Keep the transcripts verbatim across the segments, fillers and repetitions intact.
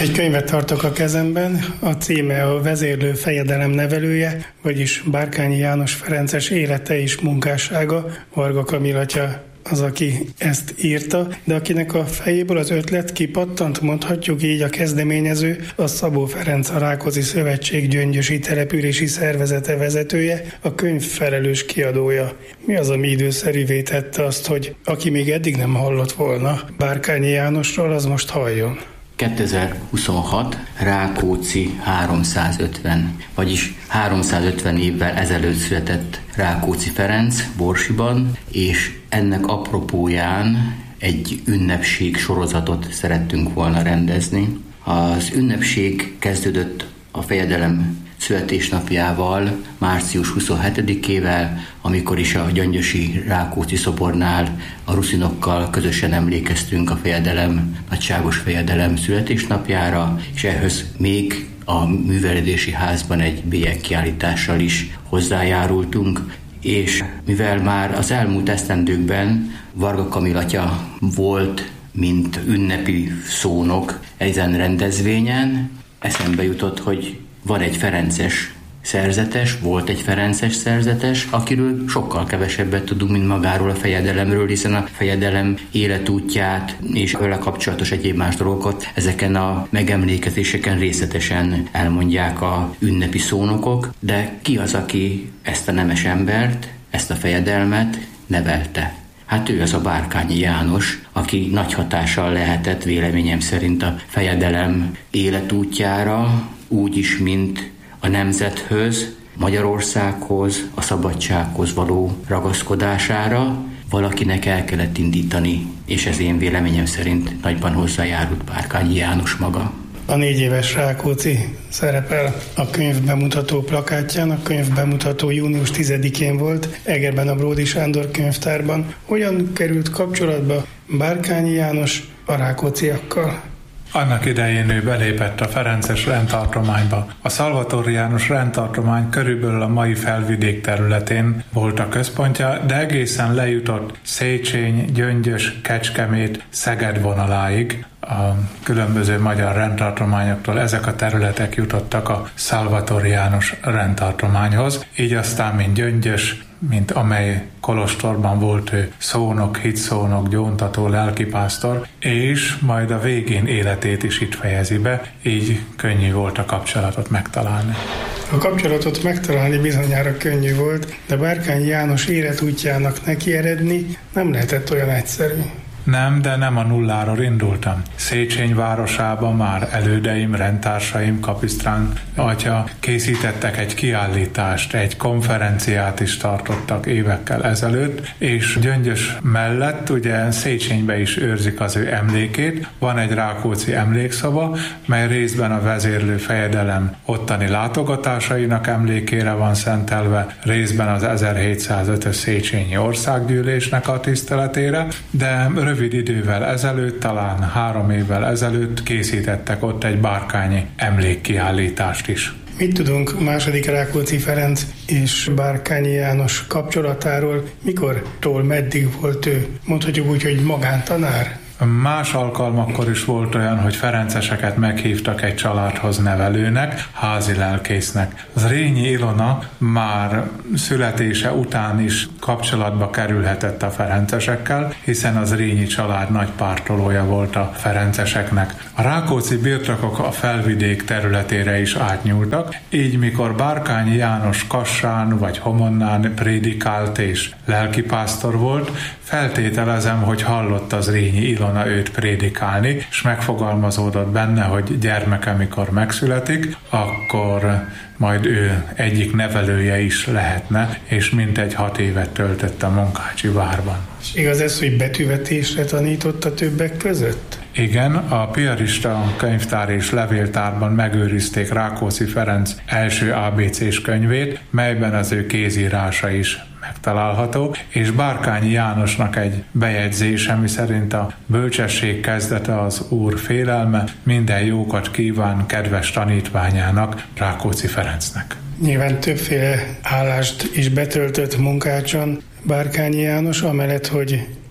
Egy könyvet tartok a kezemben, a címe a Vezérlő fejedelem nevelője, vagyis Bárkányi János ferences élete és munkássága. Varga Kamil atya az, aki ezt írta, de akinek a fejéből az ötlet kipattant, mondhatjuk így, a kezdeményező, a Szabó Ferenc, a Rákóczi Szövetség gyöngyösi települési szervezete vezetője, a könyv felelős kiadója. Mi az, ami időszerűvé tette azt, hogy aki még eddig nem hallott volna Bárkányi Jánosról, az most halljon? kétezer-huszonhat Rákóczi háromszázötven, vagyis háromszázötven évvel ezelőtt született Rákóczi Ferenc Borsiban, és ennek apropóján egy ünnepség sorozatot szerettünk volna rendezni. Az ünnepség kezdődött a fejedelem születésnapjával, március huszonhetedikével, amikor is a gyöngyösi Rákóczi szobornál a ruszinokkal közösen emlékeztünk a fejedelem, nagyságos fejedelem születésnapjára, és ehhez még a művelődési házban egy bélyegkiállítással is hozzájárultunk, és mivel már az elmúlt esztendőkben Varga Kamil atya volt, mint ünnepi szónok ezen rendezvényen, eszembe jutott, hogy van egy ferences szerzetes, volt egy ferences szerzetes, akiről sokkal kevesebbet tudunk, mint magáról a fejedelemről, hiszen a fejedelem életútját és vele kapcsolatos egyéb más dolgokat ezeken a megemlékezéseken részletesen elmondják a ünnepi szónokok, de ki az, aki ezt a nemes embert, ezt a fejedelmet nevelte? Hát ő az a Bárkányi János, aki nagy hatással lehetett véleményem szerint a fejedelem életútjára, úgy is, mint a nemzethöz, Magyarországhoz, a szabadsághoz való ragaszkodására. Valakinek el kellett indítani, és ez én véleményem szerint nagyban hozzájárult Bárkányi János maga. A négy éves Rákóczi szerepel a könyv bemutató plakátján. A könyv bemutató június tizedikén volt Egerben a Bródi Sándor könyvtárban. Hogyan került kapcsolatba Bárkányi János a rákócziakkal? Annak idején ő belépett a ferences rendtartományba. A szalvatóriánus rendtartomány körülbelül a mai Felvidék területén volt a központja, de egészen lejutott Széchenyi, Gyöngyös, Kecskemét, Szeged vonaláig. A különböző magyar rendtartományoktól ezek a területek jutottak a szalvatóriánus rendtartományhoz, így aztán mint Gyöngyös, mint amely kolostorban volt ő szónok, hitszónok, gyóntató, lelkipásztor, és majd a végén életét is itt fejezi be, így könnyű volt a kapcsolatot megtalálni. A kapcsolatot megtalálni bizonyára könnyű volt, de Bárkányi János életútjának neki eredni nem lehetett olyan egyszerű. Nem, de nem a nulláról indultam. Széchenyi városában már elődeim, rendtársaim, Kapisztrán atya készítettek egy kiállítást, egy konferenciát is tartottak évekkel ezelőtt, és Gyöngyös mellett ugye Széchenybe is őrzik az ő emlékét. Van egy rákóczi emlékszoba, mely részben a vezérlő fejedelem ottani látogatásainak emlékére van szentelve, részben az ezerhétszázötös Széchenyi országgyűlésnek a tiszteletére, de rövid idővel ezelőtt, talán három évvel ezelőtt készítettek ott egy bárkányi emlékkiállítást is. Mit tudunk második Rákóczi Ferenc és Bárkányi János kapcsolatáról? Mikortól meddig volt ő? Mondhatjuk úgy, hogy magántanár? Más alkalmakkor is volt olyan, hogy ferenceseket meghívtak egy családhoz nevelőnek, házi lelkésznek. Az Rényi Ilona már születése után is kapcsolatba kerülhetett a ferencesekkel, hiszen az Rényi család nagy pártolója volt a ferenceseknek. A rákóczi birtokok a Felvidék területére is átnyúltak, így mikor Bárkányi János Kassán vagy Homonnán prédikált és lelkipásztor volt, feltételezem, hogy hallott az Rényi Ilona őt prédikálni, és megfogalmazódott benne, hogy gyermeke mikor megszületik, akkor majd ő egyik nevelője is lehetne, és mintegy hat évet töltött a Munkácsi várban. És igaz ez, hogy betűvetésre tanította többek között? Igen, a piarista könyvtár és levéltárban megőrizték Rákóczi Ferenc első á bé cés könyvét, melyben az ő kézírása is megtalálható, és Bárkányi Jánosnak egy bejegyzése, mi szerint a bölcsesség kezdete az Úr félelme, minden jókat kíván kedves tanítványának, Rákóczi Ferencnek. Nyilván többféle állást is betöltött Munkácson Bárkányi János, amellett, hogy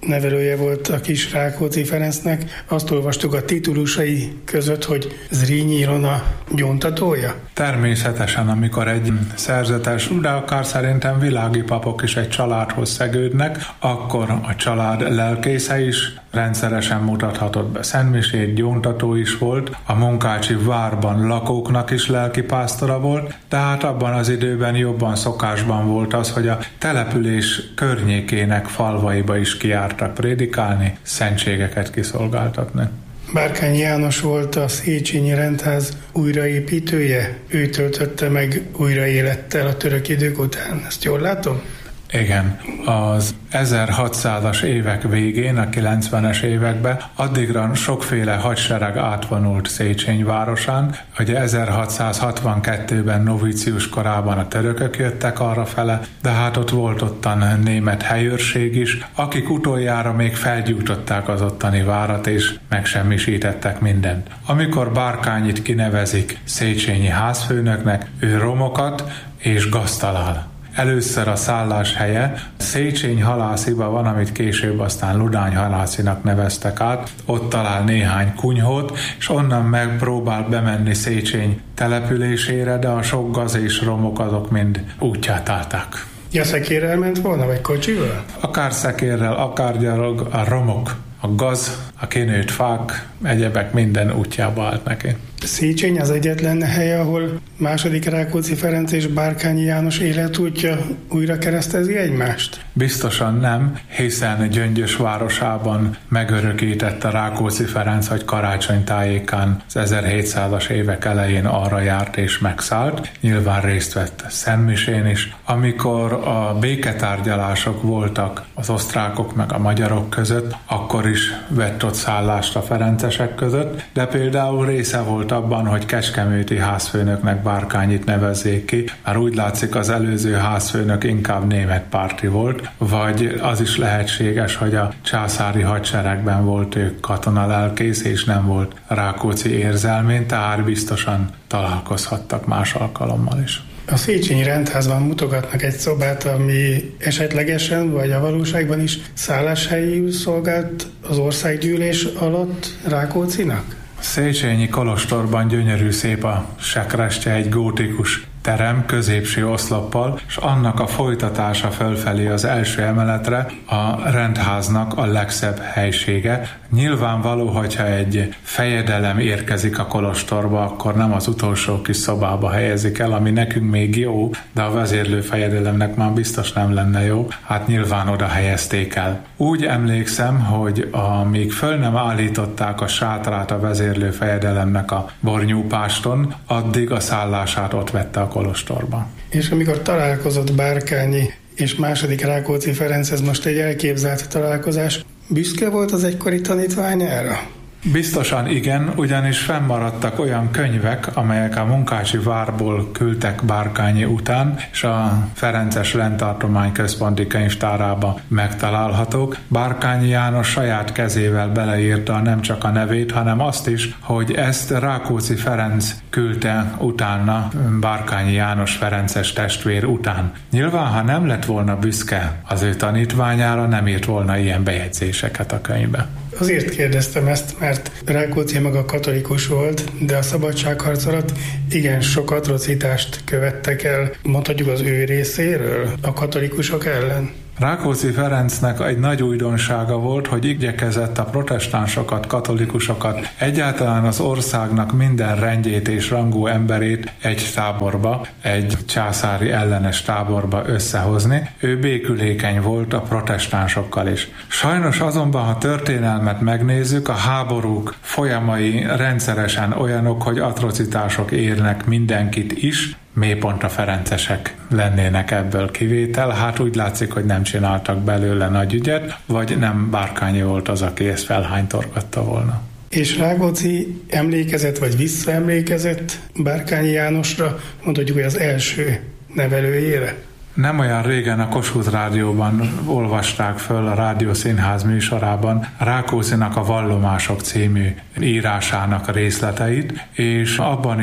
nevelője volt a kis Rákóczi Ferencnek. Azt olvastuk a titulusai között, hogy Zrínyi Ilona gyóntatója. Természetesen, amikor egy szerzetes, de akár szerintem világi papok is egy családhoz szegődnek, akkor a család lelkésze is rendszeresen mutathatott be szentmisét, gyóntató is volt, a Munkácsi várban lakóknak is lelkipásztora volt, tehát abban az időben jobban szokásban volt az, hogy a település környékének falvaiba is kijártak prédikálni, szentségeket kiszolgáltatni. Bárkányi János volt a Széchenyi rendház újraépítője, ő töltötte meg újraélettel a török idők után. Ezt jól látom? Igen, az ezerhatszázas évek végén, a kilencvenes években addigra sokféle hadsereg átvonult Széchenyi városán. Ugye ezerhatszázhatvankettőben novícius korában a törökök jöttek arrafele, de hát ott volt ottan német helyőrség is, akik utoljára még felgyújtották az ottani várat, és megsemmisítettek mindent. Amikor Bárkányit kinevezik Széchenyi házfőnöknek, ő romokat és gazt talál. Először a szállás helye Széchenyi halásziba van, amit később aztán Ludány halászinak neveztek át. Ott talál néhány kunyhót, és onnan megpróbál bemenni Széchenyi településére, de a sok gaz és romok azok mind útját állták. Ja, szekérrel ment volna, vagy kocsival? Akár szekérrel, akár gyalog, a romok, a gaz, a kinőtt fák, egyebek minden útjába állt neki. Széchenyi az egyetlen hely, ahol második Rákóczi Ferenc és Bárkányi János életútja újra keresztezi egymást? Biztosan nem, hiszen Gyöngyös városában megörökítette Rákóczi Ferenc, hogy karácsony tájékán az ezerhétszázas évek elején arra járt és megszállt. Nyilván részt vett szentmisén is. Amikor a béketárgyalások voltak az osztrákok meg a magyarok között, akkor is vett ott szállást a ferencesek között, de például része volt abban, hogy kecskeméti házfőnöknek Bárkányit nevezzék ki, már úgy látszik az előző házfőnök inkább német párti volt, vagy az is lehetséges, hogy a császári hadseregben volt ő katonalelkész, és nem volt rákóczi érzelmén, tehát biztosan találkozhattak más alkalommal is. A Széchenyi rendházban mutogatnak egy szobát, ami esetlegesen, vagy a valóságban is szálláshelyül szolgált az országgyűlés alatt Rákóczinak? Széchenyi kolostorban gyönyörű szép a sekrestje, egy gótikus terem középső oszloppal, és annak a folytatása fölfelé az első emeletre a rendháznak a legszebb helysége. Nyilvánvaló, hogyha egy fejedelem érkezik a kolostorba, akkor nem az utolsó kis szobába helyezik el, ami nekünk még jó, de a vezérlő fejedelemnek már biztos nem lenne jó, hát nyilván oda helyezték el. Úgy emlékszem, hogy amíg föl nem állították a sátrát a vezérlő fejedelemnek a Bornyúpáston, addig a szállását ott vette a kolostorba. És amikor találkozott Bárkányi és második Rákóczi Ferenc, ez most egy elképzelt találkozás, büszke volt az egykori tanítványára? Biztosan igen, ugyanis fennmaradtak olyan könyvek, amelyek a Munkácsi várból küldtek Bárkányi után, és a Ferences Rendtartomány központi könyvtárába megtalálhatók. Bárkányi János saját kezével beleírta nem csak a nevét, hanem azt is, hogy ezt Rákóczi Ferenc küldte utána Bárkányi János ferences testvér után. Nyilván, ha nem lett volna büszke az ő tanítványára, nem írt volna ilyen bejegyzéseket a könyvbe. Azért kérdeztem ezt, mert Rákóczi maga katolikus volt, de a szabadságharc alatt igen sok atrocitást követtek el, mondhatjuk az ő részéről, a katolikusok ellen. Rákóczi Ferencnek egy nagy újdonsága volt, hogy igyekezett a protestánsokat, katolikusokat, egyáltalán az országnak minden rendjét és rangú emberét egy táborba, egy császári ellenes táborba összehozni. Ő békülékeny volt a protestánsokkal is. Sajnos azonban, ha történelmet megnézzük, a háborúk folyamai rendszeresen olyanok, hogy atrocitások érnek mindenkit is, mélypont a ferencesek lennének ebből kivétel. Hát úgy látszik, hogy nem csináltak belőle nagy ügyet, vagy nem Bárkányi volt az, aki ezt felhánytorgatta volna. És Rákóczi emlékezett, vagy visszaemlékezett Bárkányi Jánosra, mondhatjuk, hogy az első nevelőjére? Nem olyan régen a Kossuth Rádióban olvasták föl a Rádiószínház műsorában Rákóczinak a Vallomások című írásának részleteit, és abban is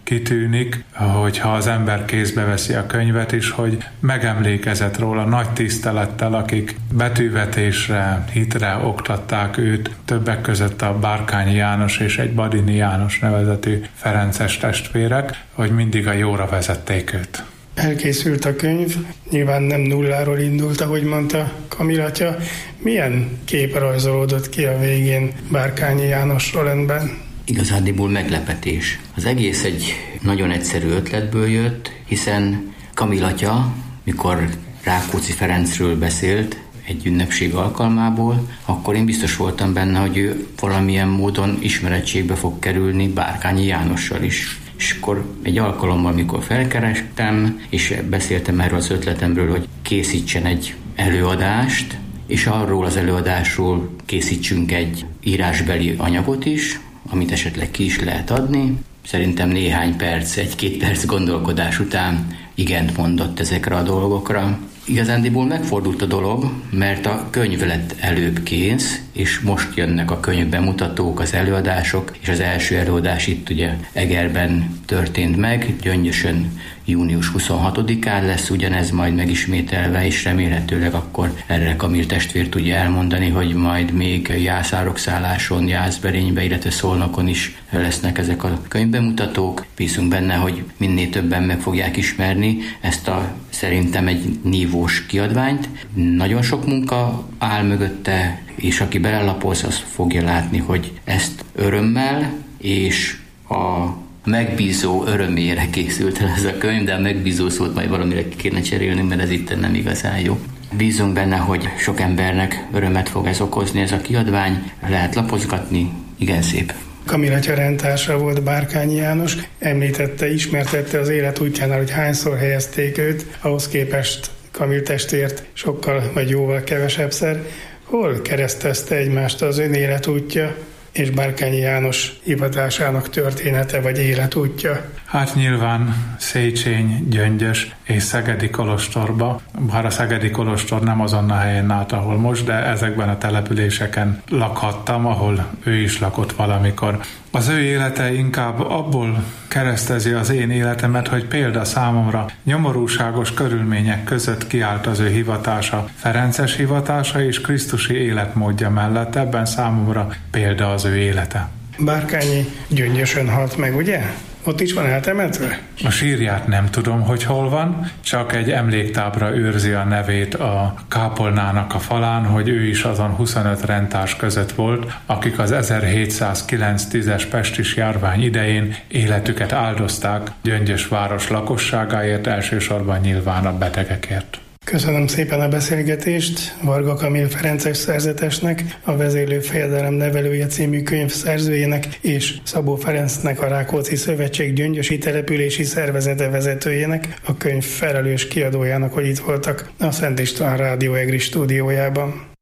kitűnik, hogyha az ember kézbe veszi a könyvet is, hogy megemlékezett róla nagy tisztelettel, akik betűvetésre, hitre oktatták őt, többek között a Bárkányi János és egy Badini János nevezetű ferences testvérek, hogy mindig a jóra vezették őt. Elkészült a könyv, nyilván nem nulláról indult, ahogy mondta Kamil atya. Milyen kép rajzolódott ki a végén Bárkányi Jánosról önben? Igazándiból meglepetés. Az egész egy nagyon egyszerű ötletből jött, hiszen Kamil atya, mikor Rákóczi Ferencről beszélt egy ünnepség alkalmából, akkor én biztos voltam benne, hogy ő valamilyen módon ismerettségbe fog kerülni Bárkányi Jánossal is. És akkor egy alkalommal, mikor felkerestem, és beszéltem erről az ötletemről, hogy készítsen egy előadást, és arról az előadásról készítsünk egy írásbeli anyagot is, amit esetleg ki is lehet adni. Szerintem néhány perc, egy-két perc gondolkodás után igent mondott ezekre a dolgokra. Igazándiból megfordult a dolog, mert a könyv lett előbb kész, és most jönnek a könyv bemutatók, az előadások, és az első előadás itt ugye Egerben történt meg, Gyöngyösön június huszonhatodikán lesz ugyanez majd megismételve, és remélhetőleg akkor erre Kamil testvér tudja elmondani, hogy majd még Jászárokszálláson, Jászberénybe, illetve Szolnokon is lesznek ezek a könyvbemutatók. Bízunk benne, hogy minél többen meg fogják ismerni ezt a szerintem egy nívós kiadványt. Nagyon sok munka áll mögötte, és aki belelapolsz, az fogja látni, hogy ezt örömmel és a megbízó örömére készült el ez a könyv, de a megbízó szót majd valamire ki kéne cserélni, mert ez itt nem igazán jó. Bízunk benne, hogy sok embernek örömet fog ez okozni, ez a kiadvány. Lehet lapozgatni, igen szép. Kamil atya rendtársa volt Bárkányi János, említette, ismertette az élet útjánál, hogy hányszor helyezték őt, ahhoz képest Kamil testvért sokkal vagy jóval kevesebbszer. Hol keresztezte egymást az ön életútja és Bárkányi János hivatásának története vagy életútja? Hát nyilván Széchenyi, Gyöngyös és Szegedi Kolostorba, bár a Szegedi Kolostor nem azon a helyen állt, ahol most, de ezekben a településeken lakhattam, ahol ő is lakott valamikor. Az ő élete inkább abból keresztezi az én életemet, hogy példa számomra nyomorúságos körülmények között kiállt az ő hivatása, ferences hivatása és krisztusi életmódja mellett, ebben számomra példa az ő élete. Bárkányi Gyöngyösön halt meg, ugye? Ott is van eltemetve? A sírját nem tudom, hogy hol van, csak egy emléktábra őrzi a nevét a kápolnának a falán, hogy ő is azon huszonöt rendtárs között volt, akik az ezerhétszázkilenc-tízes pestis járvány idején életüket áldozták Gyöngyös város lakosságáért, elsősorban nyilván a betegekért. Köszönöm szépen a beszélgetést Varga Kamil ferences szerzetesnek, a Vezérlő Fejedelem nevelője című könyv szerzőjének és Szabó Ferencnek, a Rákóczi Szövetség Gyöngyösi települési szervezete vezetőjének, a könyv felelős kiadójának, hogy itt voltak a Szent István Rádió Egri stúdiójában.